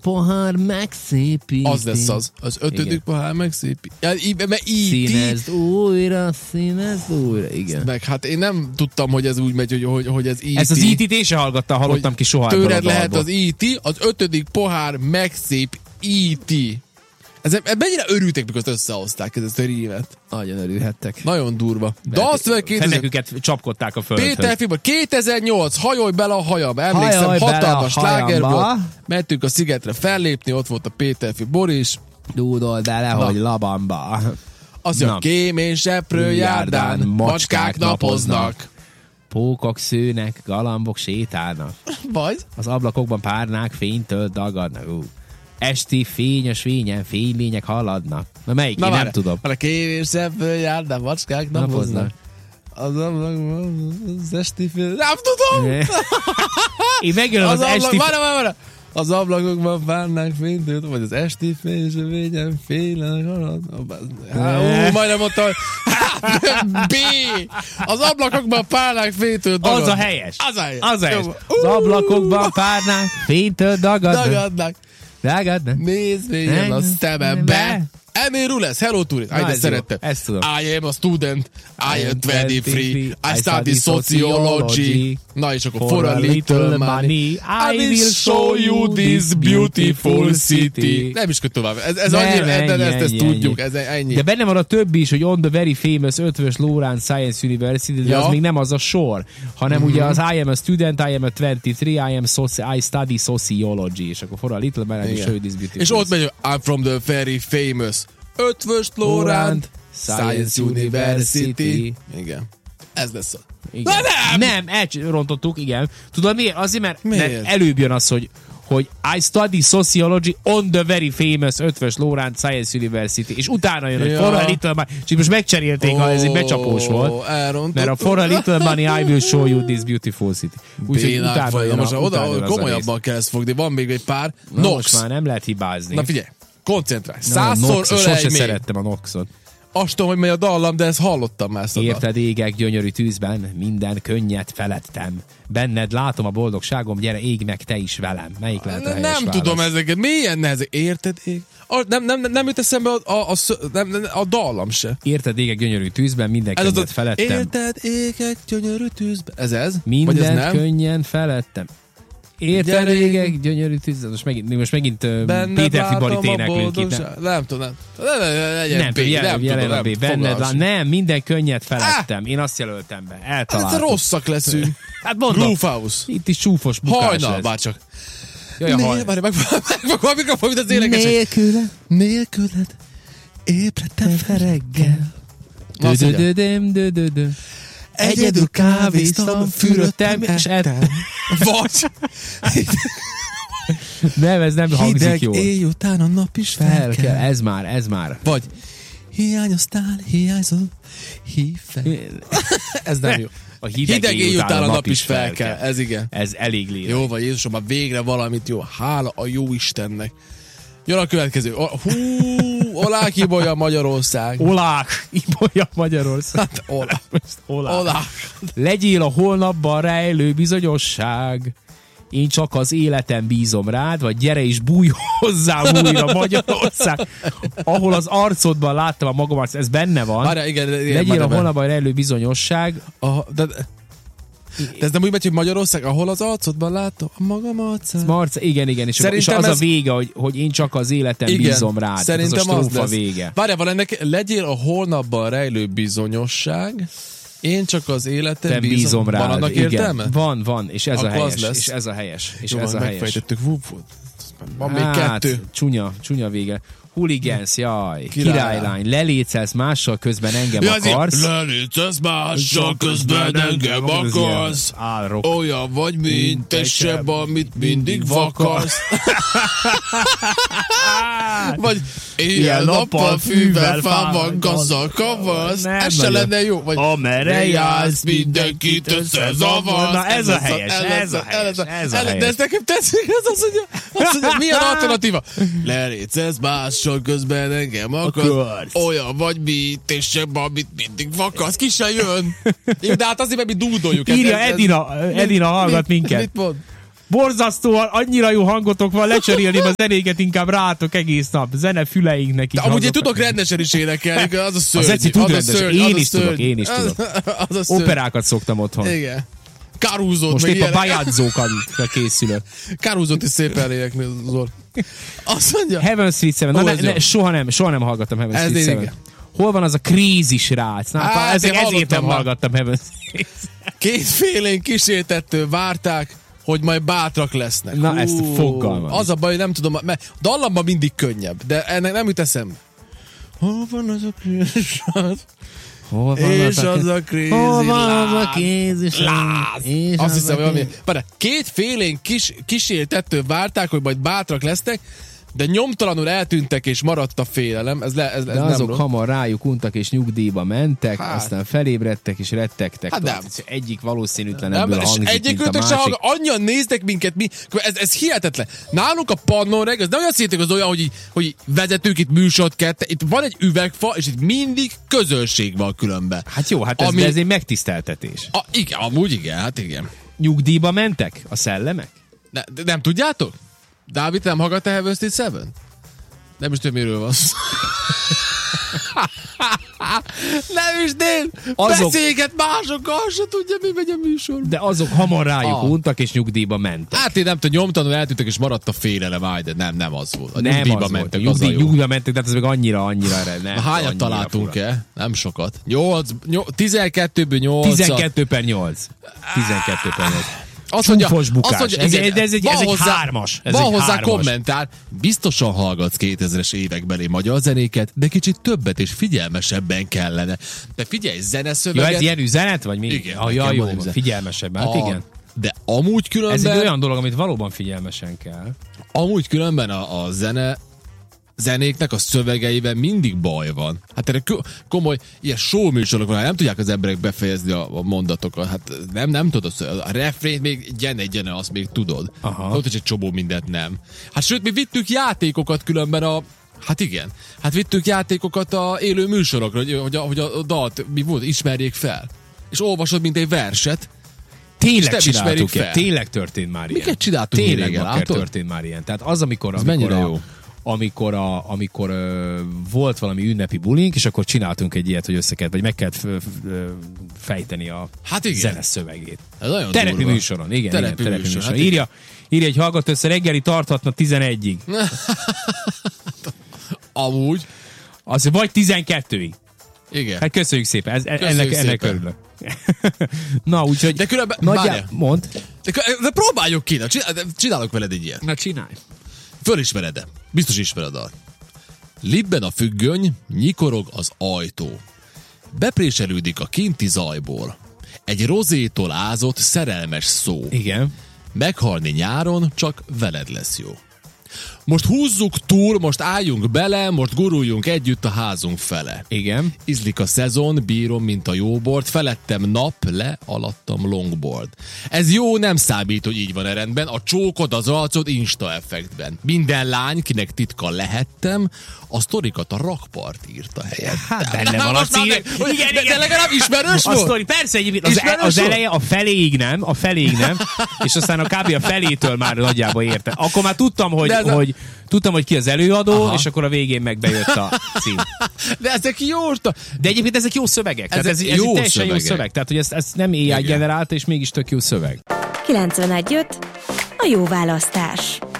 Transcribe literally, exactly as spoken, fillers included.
pohár megszépíti. Az lesz az. Az ötödik igen. pohár megszépíti. Ja, mert í té. Színezd újra, színezd újra. Igen. Meg hát én nem tudtam, hogy ez úgy megy, hogy, hogy, hogy ez í té. Ezt az í té-t én se hallgattam, hallottam ki soha. Tőled lehet az í té, az ötödik pohár megszép í té. Ez, ez mennyire örültek, mikor azt összehozták ezt a rímet. Nagyon örülhettek. Nagyon durva. De azt mondja, kétezer... csapkodták a földhöz. Péter Fibor, kétezer-nyolc, hajolj bele a hajam. Emlékszem, hajolj hatalmas sláger volt. Mentünk a szigetre fellépni, ott volt a Péter Fibor is. Dúdol bele, na. Hogy labamba. Azt mondja, kém és seprő járdán, macskák napoznak. Pókok szőnek, galambok sétálnak. Vagy? Az ablakokban párnák fénytől dagadnak. Uh. Esti fényes fényen fénylények haladnak. Na melyik? Na, én várj, nem tudom. A kévésebből jár, de macskák napoznak. Az ablakban az esti fény... Nem tudom! Én megjön az, az esti... Ablak... Várj, várj, várj! Az ablakokban párnák fénytől, vagy az esti fényen fénylenek haladnak. Hú, majdnem mondtam, hogy B! Az ablakokban párnák fénytől dagadnak. Az a helyes. Az a helyes. Az, a helyes. Az ablakokban párnák fénytől dagadnak. Dagadnak. Dagadnak. Nézd végül a szemembe. Emil Rules, hello tourist. Aj, de szerettem. Ezt tudom. I am a student, I am twenty-three, I study sociology. Na és akkor for a little money, I will show you this beautiful city. Nem is köt tovább. Ez, ez annyira, ennyi, ezt, ezt ennyi, tudjuk. Ez ennyi. De benne van a többi is, hogy on the very famous ötvös Lawrence Science University, de ja. Az még nem az a sor, hanem mm-hmm. ugye az I am a student, I am a twenty-three, I am soci- I study sociology, és akkor for a little money, I will show you this beautiful city. És ott megy, I'm from the very famous Ötvös Lórand Science University. Igen. Ez lesz. Igen. Na nem! Nem, elrontottuk, igen. Tudod miért? Azért, mert, mert előbb jön az, hogy, hogy I study sociology on the very famous Ötvös Lórand Science University. És utána jön, ja. hogy for a little money. És most megcserélték, oh, ez egy becsapós volt. Mert a for a little money I will show you this beautiful city. Úgyhogy utána jön. Most oda komolyabban kell ezt fogni. Van még egy pár. Na, most már nem lehet hibázni. Na figyelj. Koncentrálj. Százszor ölej sose még. Szerettem a Noxot. Azt tudom, hogy megy a dallam, de ezt hallottam már. Érted égek gyönyörű tűzben, minden könnyet felettem. Benned látom a boldogságom, gyere ég meg te is velem. Melyik lehet a helyes Nem válasz? tudom ezeket. Milyen nehezek? Érted ég? A, nem, nem, nem jut eszembe a, a, a, nem, nem, a dallam se. Érted égek gyönyörű tűzben, minden ez könnyet az, felettem. Érted égek gyönyörű tűzben. Ez ez? Minden ez könnyen felettem. Érted égek, gyönyörű tűz. Most megint, most megint Péter Fibarit éneklünk itt. Nem, nem tudom. Nem tudom, jelen a B. Benned lá... Nem, minden könnyet felettem. Én azt jelöltem be. Eltaláltam. Hát rosszak leszünk. Hát mondom. Bluefaus. Itt is csúfos bukás. Hajnal, bárcsak. Jaj, a haj. Várj, megfogom a mikrofon, mint az énekesek. Nélküled. Nélküled. Ébredtem fel reggel. Dödödödöm, dödödöm. Egyedül kávéztam, fürödtem és ettem. Vagy. Nem, ez nem hangzik jól. Hideg éj után a nap is fel, fel kell. Ez már, ez már. Vagy. Hiányoztál, hiányzol, hív fel. Ez nem jó. A hideg, hideg éj után, után a nap is fel, fel kell. kell. Ez igen. Ez elég lélek. Jó vagy, Jézusom, már végre valamit jó. Hála a jó Istennek. Jön a következő. Hú, olák ibolya Magyarország. Olák ibolya Magyarország. Hát olák. olák. olák. Legyél a holnapban rejlő bizonyosság. Én csak az életem bízom rád, vagy gyere és bújj hozzám újra Magyarország. Ahol az arcodban láttam a magam arcot, ez benne van. Várja, igen, igen, Legyél a holnapban rejlő bizonyosság. Aha, de... De ez nem úgy megy, hogy Magyarország, ahol az arcodban látom a magam arcát. Marca, igen, igen, és, és az ez... a vége, hogy, hogy én csak az életem igen, bízom rád. Szerintem az a strófa az vége. Várjál, van ennek, legyél a holnapban rejlő bizonyosság, én csak az életem bízom, bízom rád. Van annak értelme? Van, van, és ez akkor a helyes. És ez a helyes. És jó, ez a helyes. Megfejtettük. Van még hát, kettő. Csúnya, csúnya vége. Hooligans, jaj, királylány, lelécelsz mással, közben engem ja, akarsz. Lelécelsz mással, közben engem akarsz. Olyan vagy, mint egy seb, amit mindig vakarsz. Vagy ilyen nappal, fűvel, fával, gazzal kavarsz. Ez se lenne jó. Vagy amerre jársz, mindenkit összezavarsz. Na ez a helyes, ez a helyes, ez a helyes. De ez nekem tetszik, ez az, hogy milyen alternatíva. Lelécelsz mással, sok közben engem akarsz. Olyan vagy, mint és sem, amit mindig vakarsz. Ki se jön. De hát azért, mert mi dúdoljuk. Írja, ez, Edina, Edina hallgat mit, minket. Mit mond? borzasztóan, annyira jó hangotok van, lecserélni a zenéket inkább rátok egész nap. Zene füleinknek. De amúgy én tudok rendesen is énekelni, az a szörny. Az Eci tud rendesen, én is tudok, én is tudok. Operákat szoktam otthon. Igen. Caruso-t, most meg épp a bajadzókat készülök. Caruso-t is szépen énekni, Zor. Azt mondja. Heaven Street Seven. Na, ne, ne, soha nem, soha nem hallgattam Heaven Ez Street Seven. Hol van az a crazy srác? Na, hát, ezért, ezért nem már. hallgattam Heaven Street Seven. Kétfélén kísértettől várták, hogy majd bátrak lesznek. Na, Hú, ezt fogalmam. Az a baj, nem tudom, mert dallamban mindig könnyebb, de ennek nem jut eszembe. Hol van az a crazy srác? Hol van és az a crazy Hol van az a crazy láz? Azt hiszem, hogy valami... Két félén kis, kísértettől várták, hogy majd bátrak lesznek, de nyomtalanul eltűntek és maradt a félelem. Ez, le, ez, ez de azok nem hamar rájuk untak és nyugdíjba mentek, hát. aztán felébredtek és rettegtek. Hát nem. Egyik valószínűtlen ebből hangzik, egyik mint a másik. Hallg... Annyian néztek minket, mi... ez, ez hihetetlen. Nálunk a Pannon reggel, ez nem olyan szétek az olyan, hogy, így, hogy vezetők itt műsort kette, itt van egy üvegfa, és itt mindig közönség van különben. Hát jó, hát ez, Ami... ez egy megtiszteltetés. A, igen, amúgy igen, hát igen. Nyugdíjba mentek a szellemek? Ne, de nem tudjátok? Dávid, nem hallgatta Heaven Street Seven? Nem is tudom, miről van szó. Nem is dél! Azok... Beszélget másokkal, se tudja, mi megy a műsor. De azok hamar rájuk ah. untak, és nyugdíjba mentek. Hát én nem tudom, nyomtanul eltűntek, és maradt a félelem, áj, de nem, nem az volt. A nem nyugdíjba az mentek, volt. A nyugdíj, nyugdíjba mentek, de hát ez meg annyira, annyira nem. Hányat találtunk-e? Nem sokat. nyolc, tizenkettőből nyolc. tizenkettő per nyolc. tizenkettő per nyolc. Azt mondja, azt mondja, ez, igen, ez, egy, ez egy hozzá, hármas. Ez van egy hozzá hármas. kommentár. Biztosan hallgatsz kétezres évekbeli magyar zenéket, de kicsit többet és figyelmesebben kellene. De figyelj, zeneszöveget... Ja, ez ilyen üzenet, vagy mi? Igen. Ah, ja, jó, figyelmesebben. Hát igen. De amúgy különben... Ez egy olyan dolog, amit valóban figyelmesen kell. Amúgy különben a, a zene... zenéknek a szövegeiben mindig baj van. Hát erre komoly, ilyen show műsorok van, nem tudják az emberek befejezni a, a mondatokat. Hát nem, nem tudod, a refrént még gyene-gyene, azt még tudod. Ott is egy csobó mindent nem. Hát sőt, mi vittük játékokat különben a Hát igen. Hát vittük játékokat a élő műsorokra, hogy, hogy, a, hogy a dalt mi volt, ismerjék fel. És olvasod, mint egy verset. Tényleg csináltuk fel. Tényleg történt már ilyen. Miket csináltunk? Tényleg már történt már ilyen. Tehát az, amikor... Ez amikor mennyire a, jó. amikor, a, amikor ö, volt valami ünnepi bulink, és akkor csináltunk egy ilyet, hogy össze kellett, vagy meg kellett f, f, fejteni a hát zene szövegét. Terepi durva. műsoron, igen, terepi igen, terepi műsor. műsoron. Hát írja, írja egy hallgató, össze reggeli tarthatna tizenegyig. Amúgy. Az vagy tizenkettőig. Igen. Hát köszönjük szépen, ez, köszönjük ennek, szépen. ennek örülök. Na, úgyhogy... De különben... Nagyjá... Mondd. De, de próbáljuk ki, csinálok veled egy ilyet. Na, csinálj. Fölismered-e? Biztos ismered a. Libben a függöny, nyikorog az ajtó. Bepréselődik a kinti zajból. Egy rozétól ázott szerelmes szó. Igen. Meghalni nyáron csak veled lesz jó. Most húzzuk túl, most álljunk bele, most guruljunk együtt a házunk fele. Igen. Izlik a szezon, bírom, mint a jóbort, felettem nap, le, alattam longboard. Ez jó, nem számít, hogy így van-e rendben, a csókod, az arcod Insta effektben. Minden lány, kinek titka lehettem, a sztorikat a rakpart írta helyett. Hát benne van a cím. Igen, de, de legalább ismerős volt? A sztori, persze, egyébként az, az eleje a feléig nem, a feléig nem, és aztán a kb. A felétől már nagyjából érte. Akkor már tudtam, hogy, de, de... hogy Tudtam, hogy ki az előadó, aha, és akkor a végén meg bejött a cím. De ezek jó. De egyébként ezek jó szövegek. Ezek tehát ez, ez jó teljesen szövegek. Jó szöveg. Tehát, hogy ezt, ezt nem á i generálta, és mégis tök jó szöveg. kilencvenegy öt a jó választás.